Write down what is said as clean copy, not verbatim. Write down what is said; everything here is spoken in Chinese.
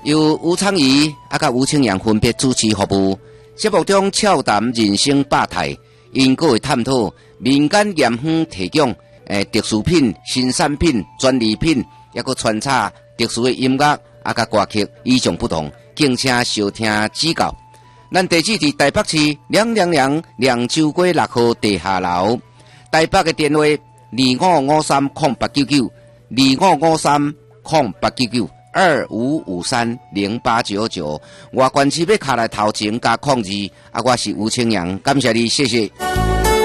由吴昌仪甲吴清阳分别主持服务。节目中俏谈人生百态，因各会探讨民间盐坊提供特殊品、新产品、专利品，也佫穿插特殊的音乐甲歌曲，与众不同，敬请收听指教。咱地址伫台北市亮州街6號地下樓，台北嘅電話2553089925530899，外縣市要卡來頭前加控制，我是吳清陽，感謝你，謝謝。